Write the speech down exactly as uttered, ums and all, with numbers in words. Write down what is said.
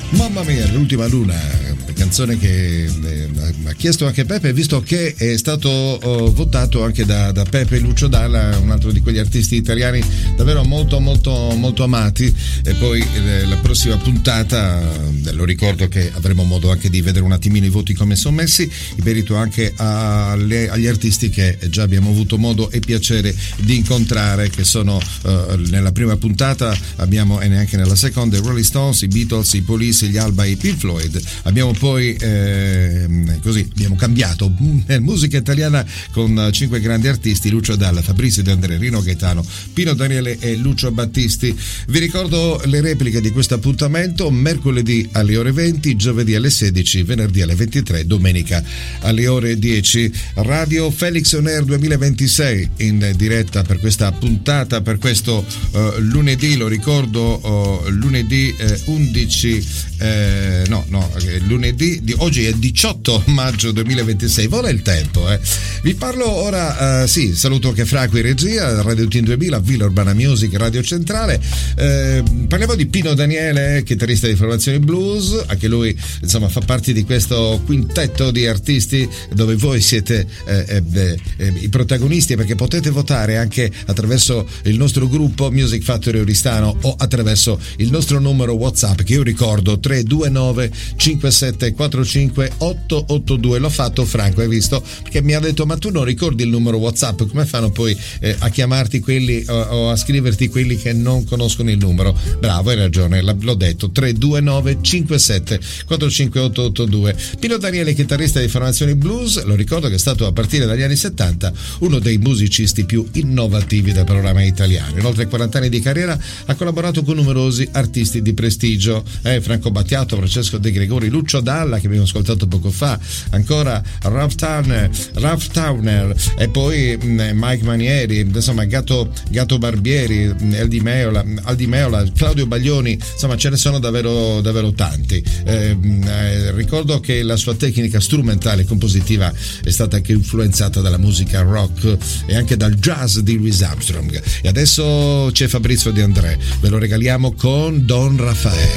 Mamma mia, l'ultima luna, canzone che eh, ha chiesto anche Pepe, visto che è stato oh, votato anche da, da Pepe Lucio Dalla, un altro di quegli artisti italiani davvero molto molto molto amati. E poi eh, la prossima puntata, eh, lo ricordo che avremo modo anche di vedere un attimino i voti come sono messi, in merito anche alle, agli artisti che già abbiamo avuto modo e piacere di incontrare, che sono eh, nella prima puntata abbiamo, e neanche nella seconda, i Rolling Stones, i Beatles, i Police, gli Alba e i Pink Floyd. Abbiamo poi eh, così abbiamo cambiato musica italiana con cinque grandi artisti: Lucio Dalla, Fabrizio De André, Rino Gaetano, Pino Daniele e Lucio Battisti. Vi ricordo le repliche di questo appuntamento: mercoledì alle ore venti, giovedì alle sedici, venerdì alle ventitré, domenica alle ore dieci. Radio Felix On Air duemilaventisei in diretta per questa puntata, per questo uh, lunedì, lo ricordo, uh, lunedì eh, undici Eh, no, no, lunedì di oggi è diciotto maggio duemilaventisei, vola il tempo, eh. Vi parlo ora, eh, sì, saluto anche Franco in regia, Radio Team duemila, Villa Urbana Music, Radio Centrale. Eh, parliamo di Pino Daniele, chitarrista di formazioni blues, anche lui insomma fa parte di questo quintetto di artisti dove voi siete eh, eh, eh, i protagonisti, perché potete votare anche attraverso il nostro gruppo Music Factory Oristano o attraverso il nostro numero WhatsApp, che io ricordo tre due nove cinque sette quattro cinque otto otto due. L'ho fatto, Franco, hai visto? Perché mi ha detto: ma tu non ricordi il numero WhatsApp? Come fanno poi eh, a chiamarti quelli o, o a scriverti quelli che non conoscono il numero? Bravo, hai ragione, l'ho detto, tre due nove cinque sette quattro cinque otto otto due. Pino Daniele, chitarrista di formazioni blues, lo ricordo che è stato a partire dagli anni settanta uno dei musicisti più innovativi del panorama italiano. In oltre quaranta anni di carriera ha collaborato con numerosi artisti di prestigio, eh, Franco Battiato, Francesco De Gregori, Lucio Dalla, che abbiamo ascoltato poco fa, ancora Ralph Towner, Ralph Towner e poi mh, Mike Manieri, insomma Gatto, Gatto Barbieri, Aldi Meola, Aldi Meola, Claudio Baglioni, insomma ce ne sono davvero davvero tanti. Eh, eh, ricordo che la sua tecnica strumentale e compositiva è stata anche influenzata dalla musica rock e anche dal jazz di Louis Armstrong. E adesso c'è Fabrizio De André, ve lo regaliamo con Don Raffaele.